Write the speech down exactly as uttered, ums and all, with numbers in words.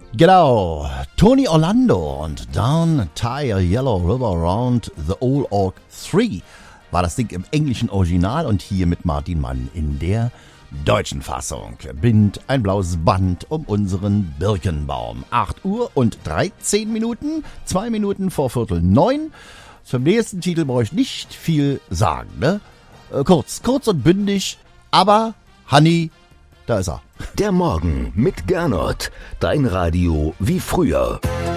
Genau, Tony Orlando und Down Tie a Yellow River Round the Old Oak drei war das Ding im englischen Original und hier mit Martin Mann in der deutschen Fassung. Bind ein blaues Band um unseren Birkenbaum. acht Uhr und dreizehn Minuten, zwei Minuten vor Viertel neun. Zum nächsten Titel brauche ich nicht viel sagen, ne? Äh, kurz, kurz und bündig, aber Hanni, da ist er. Der Morgen mit Gernot, dein Radio wie früher.